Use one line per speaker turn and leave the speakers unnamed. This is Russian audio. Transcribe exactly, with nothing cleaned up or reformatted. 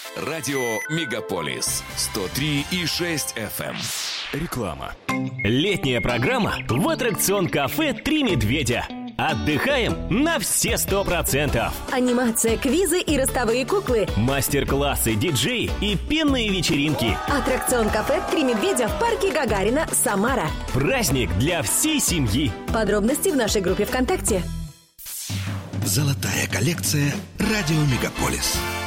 Радио Мегаполис сто три и шесть эф эм. Реклама.
Летняя программа в аттракцион-кафе «Три медведя». Отдыхаем на все сто процентов.
Анимация, квизы и ростовые куклы.
Мастер-классы, диджеи и пенные вечеринки.
Аттракцион-кафе «Три медведя» в парке Гагарина, Самара.
Праздник для всей семьи.
Подробности в нашей группе ВКонтакте.
Золотая коллекция «Радио Мегаполис».